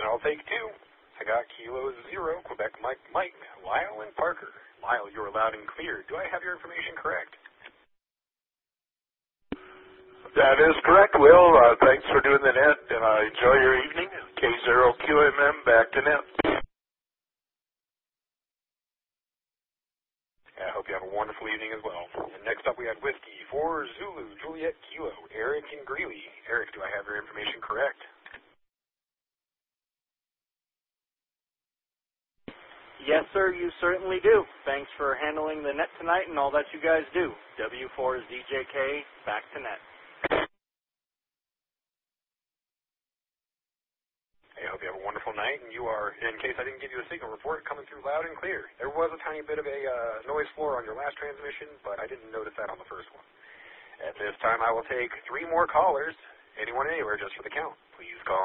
I'll take two. I got Kilo Zero, Quebec Mike, Lyle, and Parker. Lyle, you're loud and clear. Do I have your information correct? That is correct, Will. Thanks for doing the net, and enjoy your evening. K0QMM, back to net. I hope you have a wonderful evening as well. And next up we had Whiskey for Zulu, Juliet, Kilo, Eric, and Greeley. Eric, do I have your information correct? Yes, sir, you certainly do. Thanks for handling the net tonight and all that you guys do. W4 is DJK, back to net. I hope you have a wonderful night, and you are, in case I didn't give you a signal report, coming through loud and clear. There was a tiny bit of a noise floor on your last transmission, but I didn't notice that on the first one. At this time, I will take 3 more callers, anyone anywhere, just for the count. Please call